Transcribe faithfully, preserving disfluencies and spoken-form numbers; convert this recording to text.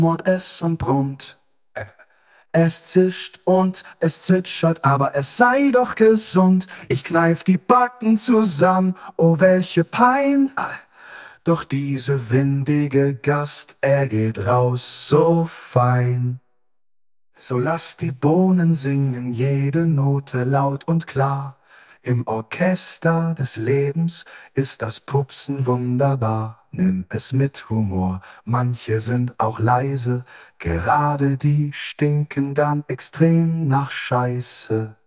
murrt es und brummt. Es zischt und es zwitschert, aber es sei doch gesund. Ich kneif die Backen zusammen, oh welche Pein. Doch diese windige Gast, er geht raus so fein. So lass die Bohnen singen, jede Note laut und klar. Im Orchester des Lebens ist das Pupsen wunderbar. Nimm es mit Humor, manche sind auch leise, gerade die stinken dann extrem nach Scheiße.